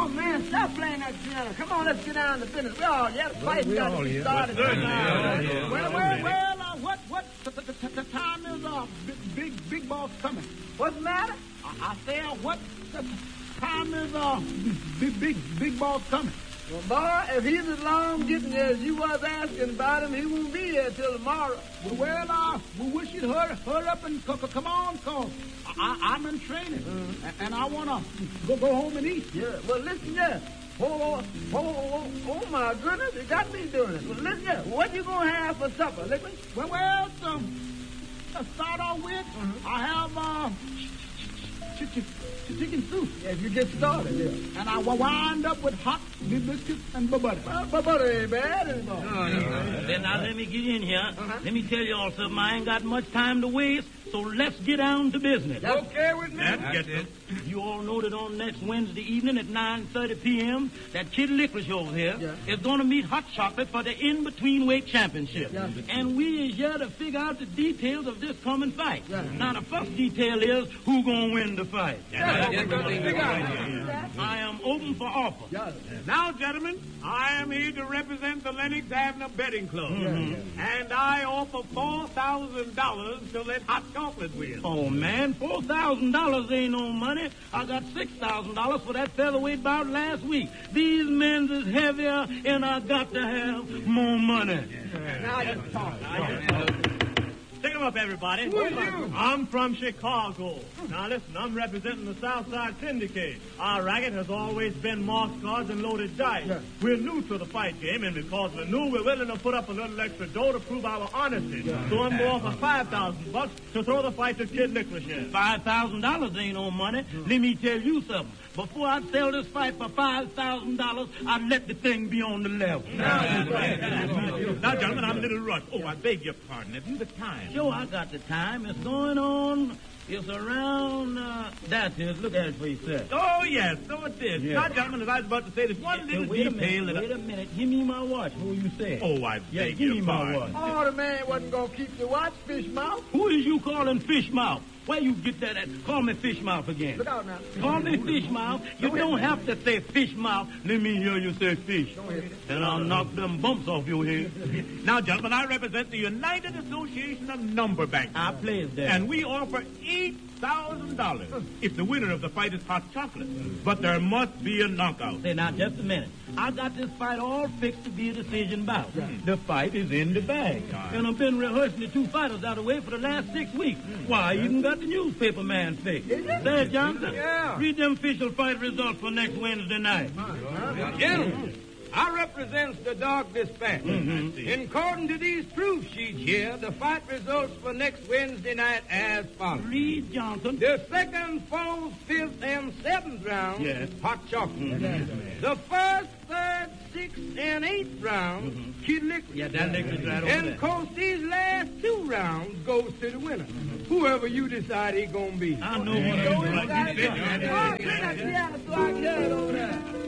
man, stop playing that piano. Come on, let's get down to business. We all here. The fight got to be started. What the time is big boss coming? What's the matter? I say what the time is big boss coming? Well, boy, if he's as long getting there as you was asking about him, he won't be here till tomorrow. We wish you'd hurry up and come on, cause I'm in training, and I wanna go home and eat. Yeah. Well, listen here. Oh, my goodness, it got me doing it. Well, listen here. What you gonna have for supper, Lickman? Well, to start off with, I have chicken soup. Yeah, if you get started, yeah. And I wind up with hot biscuits and butter. Well, butter ain't bad anymore. No. Then now let me get in here. Let me tell you all something. I ain't got much time to waste, so let's get down to business. That's okay with me? That's it. You all know that on next Wednesday evening at 9:30 p.m., that Kid Licorice over here is going to meet Hot Chocolate for the in-between weight championship. Yeah. And we is here to figure out the details of this coming fight. Yeah. Now, the first detail is who going to win the fight. I am open for offer. Yeah. Now, gentlemen, I am here to represent the Lennox Avenue Betting Club. And I offer $4,000 to let Hot Chocolate win. Oh, man, $4,000 ain't no money. I got $6,000 for that featherweight bout last week. These men is heavier, and I got to have more money. Now you talk. Pick 'em up, everybody. Who are you? I'm from Chicago. Now, listen, I'm representing the Southside Syndicate. Our racket has always been marked cards and loaded dice. Yeah. We're new to the fight game, and because we're new, we're willing to put up a little extra dough to prove our honesty. Yeah. So I'm going for $5,000 to throw the fight to Kid Licorice. $5,000 ain't no money. Let me tell you something. Before I sell this fight for $5,000, I'd let the thing be on the level. Now, gentlemen, I'm a little rushed. Oh, I beg your pardon. Have you the time? Sure, I got the time. It's going on. It's around, that's it. Look at it for yourself. Oh, yes, so it is. Yeah. Now, gentlemen, as I was about to say, there's one little detail that... Wait a minute. Give me my watch. Who you say? Oh, I beg give your me pardon. my watch. Oh, the man wasn't going to keep your watch, fish mouth. Who is you calling fish mouth? Where you get that at? Call me fish mouth again. Look out now. Call me fish mouth. You don't have to say fish mouth. Let me hear you say fish. And I'll knock them bumps off your head. Now, gentlemen, I represent the United Association of Number Bankers. I plays that. And we offer $8,000 if the winner of the fight is Hot Chocolate. But there must be a knockout. Say, now, just a minute. I got this fight all fixed to be a decision bout. The fight is in the bag. And I've been rehearsing the two fighters out of the way for the last 6 weeks. Why, I even got the newspaper man fixed. Say, Johnson, read them official fight results for next Wednesday night. Gentlemen, I represent the Dog Dispatch. In according to these proof sheets here, the fight results for next Wednesday night as follows. Read, Johnson. The second, fourth, fifth, and seventh rounds, Hot Chocolate. The first, third, sixth, and eighth rounds, Kid Licorice. Yeah, that Licorice right over there. And of course, these last 2 rounds goes to the winner. Whoever you decide he's gonna be. I know what I'm going to do. Oh, bring that piano so I can hear it over there.